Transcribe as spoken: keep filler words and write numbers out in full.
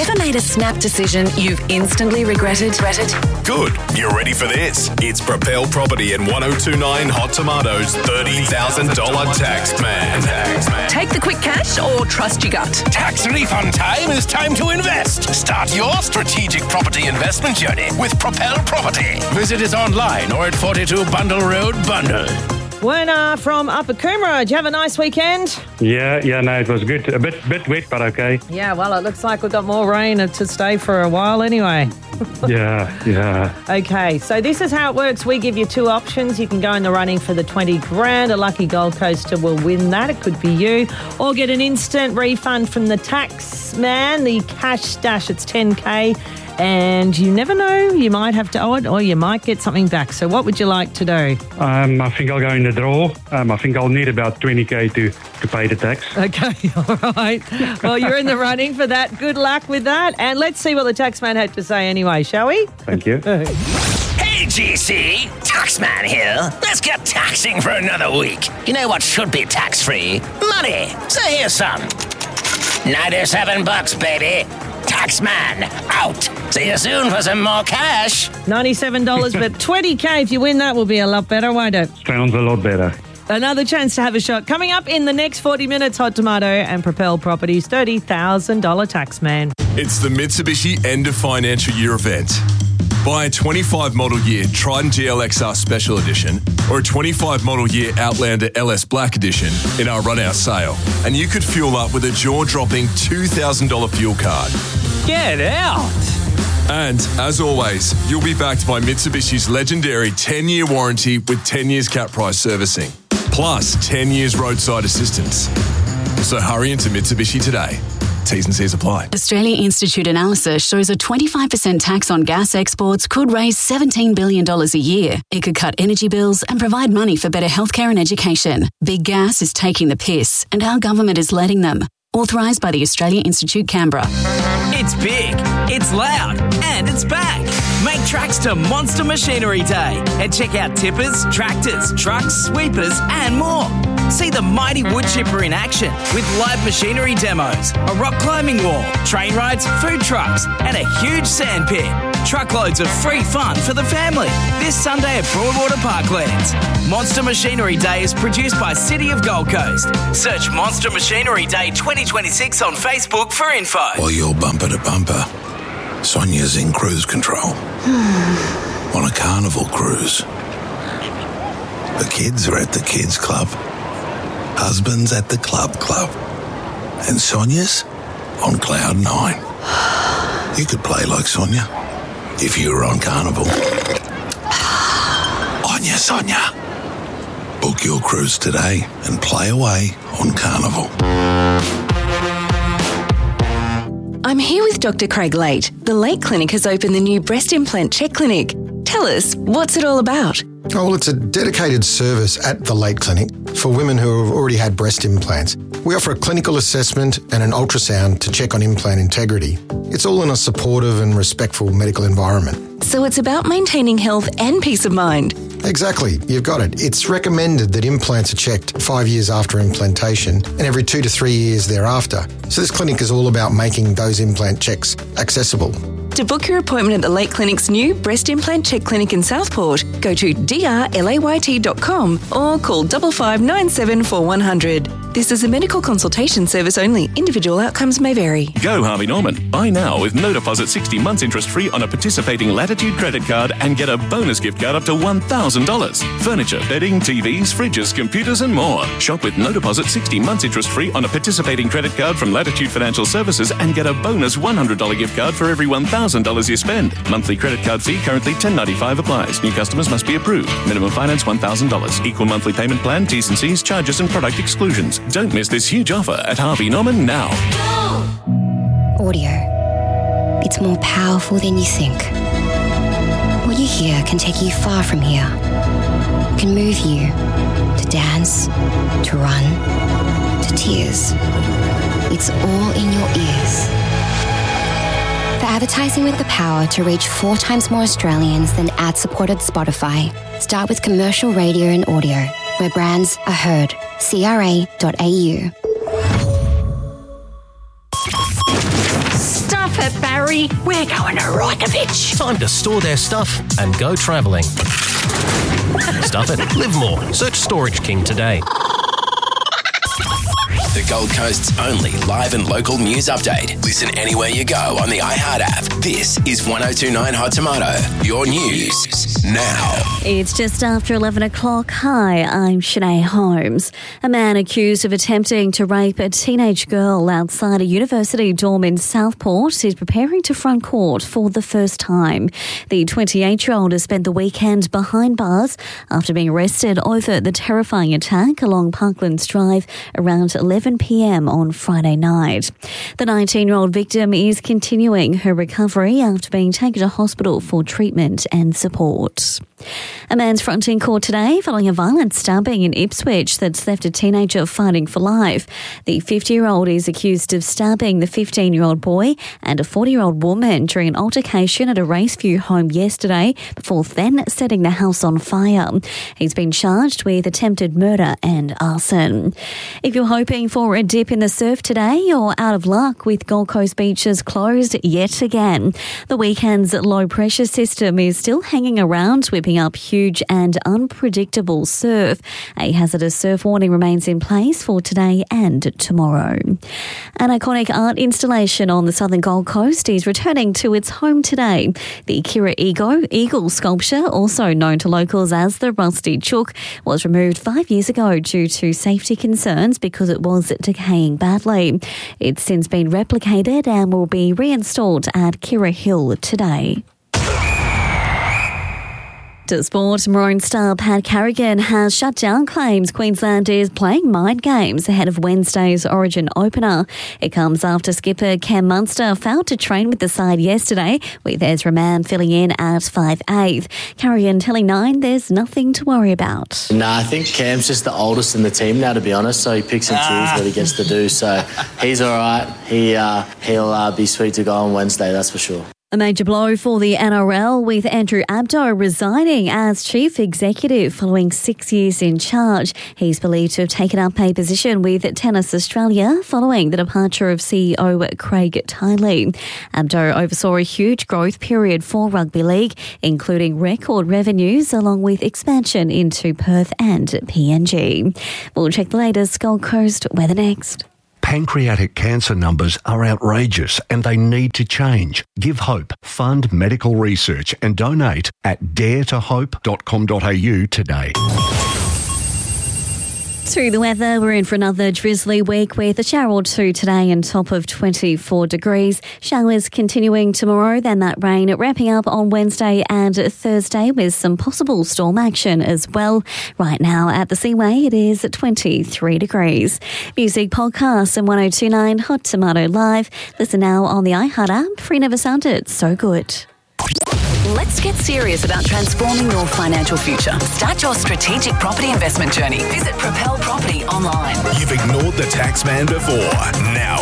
Ever made a snap decision you've instantly regretted? regretted? Good. You're ready for this. It's Propel Property and ten twenty-nine Hot Tomatoes thirty thousand dollars Tax Man. Tax Man. Take the quick cash or trust your gut? Tax refund time is time to invest. Start your strategic property investment journey with Propel Property. Visit us online or at forty-two Bundle Road, Bundle. Werner from Upper Coomera, did you have a nice weekend? Yeah, yeah, no, it was good. A bit bit wet, but okay. Yeah, well, it looks like we've got more rain to stay for a while anyway. yeah, yeah. Okay, so this is how it works. We give you two options. You can go in the running for the twenty grand. A lucky Gold Coaster will win that. It could be you. Or get an instant refund from the tax man, the cash stash. It's ten K. And you never know, you might have to owe it or you might get something back. So what would you like to do? Um, I think I'll go in the draw. Um, I think I'll need about twenty K to, to pay the tax. Okay, all right. Well, you're in the running for that. Good luck with that. And let's see what the taxman had to say anyway, shall we? Thank you. Hey, G C. Taxman here. Let's get taxing for another week. You know what should be tax-free? Money. So here's some. ninety-seven bucks, baby. Taxman, out. See you soon for some more cash. ninety-seven dollars, but twenty K if you win that will be a lot better, won't it? Sounds a lot better. Another chance to have a shot. Coming up in the next forty minutes, Hot Tomato and Propel Properties thirty thousand dollars Taxman. It's the Mitsubishi End of Financial Year event. Buy a twenty-five model year Trident G L X R Special Edition or a twenty-five model year Outlander L S Black Edition in our run-out sale, and you could fuel up with a jaw-dropping two thousand dollars fuel card. Get out! And, as always, you'll be backed by Mitsubishi's legendary ten-year warranty with ten years cap price servicing, plus ten years roadside assistance. So hurry into Mitsubishi today. T's and C's apply. Australia Institute analysis shows a twenty-five percent tax on gas exports could raise seventeen billion dollars a year. It could cut energy bills and provide money for better healthcare and education. Big Gas is taking the piss, and our government is letting them. Authorised by the Australia Institute, Canberra. It's big, it's loud, and it's back. Make tracks to Monster Machinery Day and check out tippers, tractors, trucks, sweepers, and more. See the mighty wood chipper in action with live machinery demos, a rock climbing wall, train rides, food trucks, and a huge sand pit. Truckloads of free fun for the family this Sunday at Broadwater Parklands. Monster Machinery Day is produced by City of Gold Coast. Search Monster Machinery Day twenty twenty-six on Facebook for info. While you're bumper to bumper, Sonia's in cruise control. On a carnival cruise. The kids are at the kids club. Husband's at the club club. And Sonia's on cloud nine. You could play like Sonia if you were on Carnival. On ya, Sonia. Book your cruise today and play away on Carnival. I'm here with Doctor Craig Late. The Late Clinic has opened the new breast implant check clinic. Tell us, what's it all about? Oh, well, it's a dedicated service at the Late Clinic for women who have already had breast implants. We offer a clinical assessment and an ultrasound to check on implant integrity. It's all in a supportive and respectful medical environment. So it's about maintaining health and peace of mind. Exactly, you've got it. It's recommended that implants are checked five years after implantation and every two to three years thereafter. So this clinic is all about making those implant checks accessible. To book your appointment at the Late Clinic's new breast implant check clinic in Southport, go to d r layt dot com or call five five nine seven four one zero zero. This is a medical consultation service only. Individual outcomes may vary. Go Harvey Norman. Buy now with no deposit sixty months interest free on a participating Latitude credit card and get a bonus gift card up to one thousand dollars. Furniture, bedding, T Vs, fridges, computers and more. Shop with no deposit sixty months interest free on a participating credit card from Latitude Financial Services and get a bonus one hundred dollars gift card for every one thousand dollars you spend. Monthly credit card fee currently ten ninety-five applies. New customers must be approved. Minimum finance one thousand dollars. Equal monthly payment plan, T's and C's, charges and product exclusions. Don't miss this huge offer at Harvey Norman now. Audio. It's more powerful than you think. What you hear can take you far from here. It can move you to dance, to run, to tears. It's all in your ears. For advertising with the power to reach four times more Australians than ad-supported Spotify, start with commercial radio and audio, where brands are heard. c r a dot a u. Stuff it, Barry. We're going to Reykjavik. Time to store their stuff and go travelling. Stuff it. Live more. Search Storage King today. The Gold Coast's only live and local news update. Listen anywhere you go on the iHeart app. This is one oh two point nine Hot Tomato. Your news now. It's just after eleven o'clock. Hi, I'm Shanae Holmes. A man accused of attempting to rape a teenage girl outside a university dorm in Southport is preparing to front court for the first time. The twenty-eight-year-old has spent the weekend behind bars after being arrested over the terrifying attack along Parklands Drive around eleven p.m. on Friday night. The nineteen-year-old victim is continuing her recovery after being taken to hospital for treatment and support. A man's fronting court today following a violent stabbing in Ipswich that's left a teenager fighting for life. The fifty-year-old is accused of stabbing the fifteen-year-old boy and a forty-year-old woman during an altercation at a Raceview home yesterday before then setting the house on fire. He's been charged with attempted murder and arson. If you're hoping for a dip in the surf today, you're out of luck with Gold Coast beaches closed yet again. The weekend's low pressure system is still hanging around, whipping up huge and unpredictable surf. A hazardous surf warning remains in place for today and tomorrow. An iconic art installation on the southern Gold Coast is returning to its home today. The Kira Ego Eagle sculpture, also known to locals as the Rusty Chook, was removed five years ago due to safety concerns because it was decaying badly. It's since been replicated and will be reinstalled at Kira Hill today. To sport, Maroon star Pat Carrigan has shut down claims Queensland is playing mind games ahead of Wednesday's Origin opener. It comes after skipper Cam Munster failed to train with the side yesterday, with Ezra Mann filling in at five eighth. Carrigan telling Nine there's nothing to worry about. Nah, I think Cam's just the oldest in the team now, to be honest, so he picks and chooses what he gets to do, so he's all right. He, uh, he'll uh, be sweet to go on Wednesday, that's for sure. A major blow for the N R L, with Andrew Abdo resigning as chief executive following six years in charge. He's believed to have taken up a position with Tennis Australia following the departure of C E O Craig Tiley. Abdo oversaw a huge growth period for rugby league, including record revenues along with expansion into Perth and P N G. We'll check the latest Gold Coast weather next. Pancreatic cancer numbers are outrageous and they need to change. Give hope, fund medical research and donate at dare to hope dot com dot a u today. Through the weather, we're in for another drizzly week with a shower or two today and top of twenty-four degrees. Showers continuing tomorrow, then that rain ramping up on Wednesday and Thursday with some possible storm action as well. Right now at the Seaway, it is twenty-three degrees. Music podcasts and one oh two point nine Hot Tomato Live. Listen now on the iHeart app. Free never sounded so good. Let's get serious about transforming your financial future. Start your strategic property investment journey. Visit Propel Property online. You've ignored the tax man before. Now